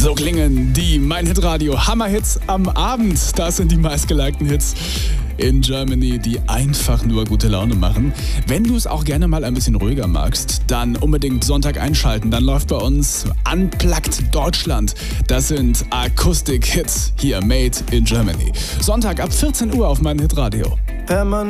So klingen die Mein Hit Radio Hammerhits am Abend. Das sind die meistgelikten Hits in Germany, die einfach nur gute Laune machen. Wenn du es auch gerne mal ein bisschen ruhiger magst, dann unbedingt Sonntag einschalten. Dann läuft bei uns Unplugged Deutschland. Das sind Akustik-Hits hier made in Germany. Sonntag ab 14 Uhr auf Mein Hit Radio.